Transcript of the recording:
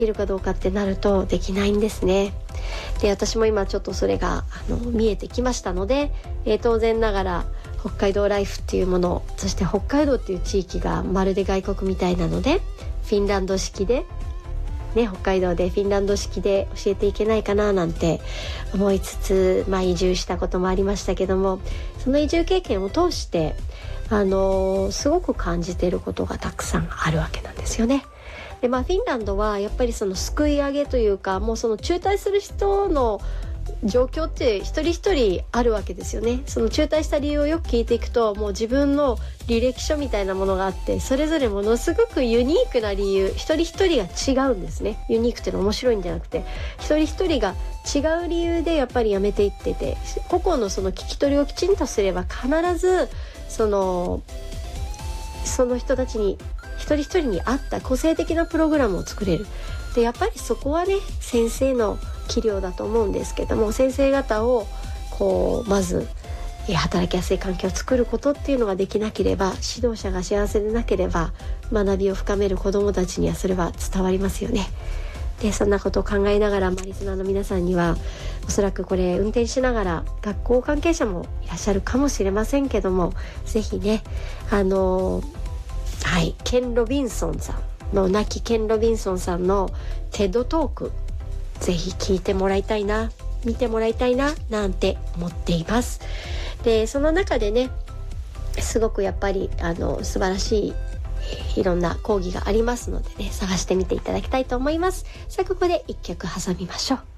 きるかどうかってなるとできないんですね。で、私も今ちょっとそれが見えてきましたので、当然ながら北海道ライフっていうもの、そして北海道っていう地域がまるで外国みたいなので、フィンランド式でね、北海道でフィンランド式で教えていけないかななんて思いつつ、移住したこともありましたけども、その移住経験を通してすごく感じていることがたくさんあるわけなんですよね。で、フィンランドはやっぱりそのすくい上げというか、もうその中退する人の状況って一人一人あるわけですよね。その中退した理由をよく聞いていくと、もう自分の履歴書みたいなものがあって、それぞれものすごくユニークな理由、一人一人が違うんですね。ユニークっていうのは面白いんじゃなくて、一人一人が違う理由でやっぱり辞めていってて、個々のその聞き取りをきちんとすれば必ずその人たちに一人一人に合った個性的なプログラムを作れる。で、やっぱりそこはね、先生の器量だと思うんですけども、先生方をまず働きやすい環境を作ることっていうのができなければ、指導者が幸せでなければ、学びを深める子どもたちにはそれは伝わりますよね。で、そんなことを考えながら、リスナーの皆さんにはおそらくこれ運転しながら学校関係者もいらっしゃるかもしれませんけども、ぜひね、ケン・ロビンソンさんの、亡きケン・ロビンソンさんのテッドトーク、ぜひ聞いてもらいたいな、見てもらいたいななんて思っています。で、その中でね、すごくやっぱり素晴らしいいろんな講義がありますのでね、探してみていただきたいと思います。さあ、ここで一曲挟みましょう。